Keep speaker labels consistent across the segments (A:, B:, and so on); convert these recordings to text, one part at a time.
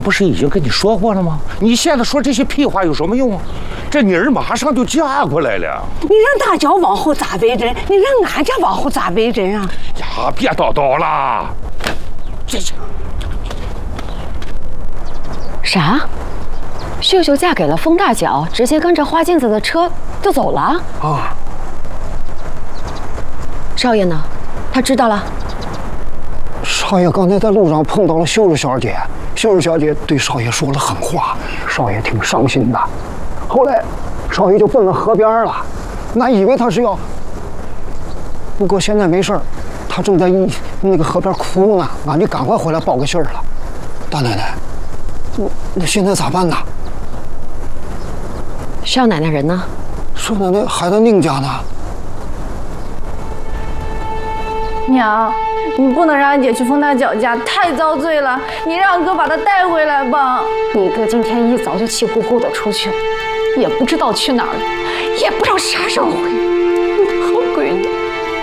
A: 不是已经跟你说过了吗？你现在说这些屁话有什么用啊？这妮儿马上就嫁过来了。
B: 你让大脚往后咋为人？你让俺家往后咋为人啊？
A: 呀，别叨叨了。这
C: 啥？秀秀嫁给了风大脚，直接跟着花镜子的车就走了？
D: 啊。
C: 少爷呢？他知道了？
D: 少爷刚才在路上碰到了秀秀小姐，秀秀小姐对少爷说了狠话，少爷挺伤心的。后来，少爷就奔了河边了，俺以为他是要，不过现在没事儿，他正在那个河边哭呢，俺就赶快回来报个信儿了。大奶奶，那现在咋办呢？
C: 少奶奶人呢？
D: 少奶奶还在宁家呢。
E: 娘，你不能让俺姐去风大脚家，太遭罪了。你让俺哥把她带回来吧。
C: 你哥今天一早就气呼呼的出去了，也不知道去哪儿了，也不知道啥时候回来。我的好闺女，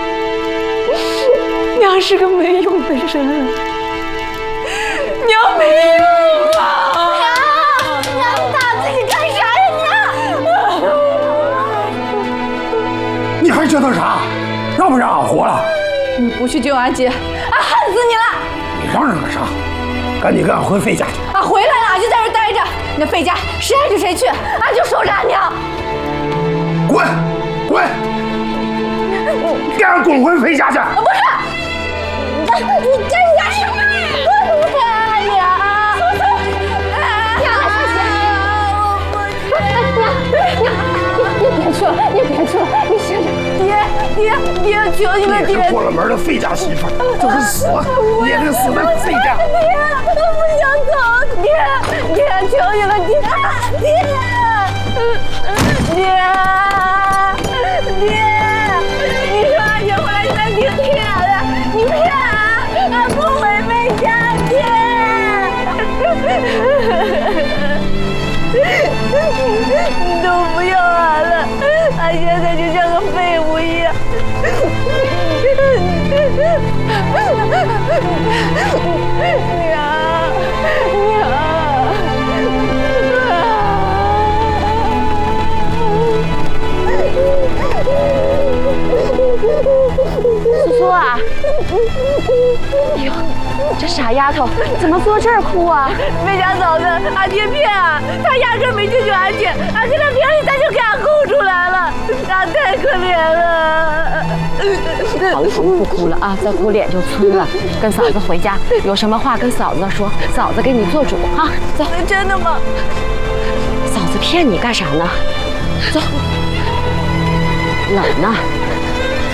C: 娘是个没用的人，娘没用啊！
E: 娘，你打自己干啥呀？
A: 你还知道啥？让不让俺活了？
E: 你不去救俺姐，俺恨死你了！
A: 你嚷嚷个啥？赶紧跟俺回费家去！
E: 俺回来了，俺就在这待着。那费家谁爱去谁去，俺就守着俺娘。
A: 滚！滚！给俺滚回费家去！
E: 不是，你干啥呀？
C: 你别去了，你歇着。
E: 爹，求你了，爹！
A: 你是过了门的费家媳妇，就是死，你也得死在费家。
E: 爹，我不想走，爹，求你了，爹，你说俺姐回来咱挺骗的，你骗俺不回费家，爹。你都不要俺了，俺现在就像个废物一样。
C: 苏苏啊！哎呦，这傻丫头怎么坐这儿哭啊？
E: 费家嫂子，俺爹骗俺，他压根没救俺姐，俺跟他骗里他就给俺供出来了，俺太可怜了。
C: 好了好了，不哭了啊，再哭脸就粗了。跟嫂子回家，有什么话跟嫂子说，嫂子给你做主啊。走。
E: 真的吗？
C: 嫂子骗你干啥呢？走。冷呢。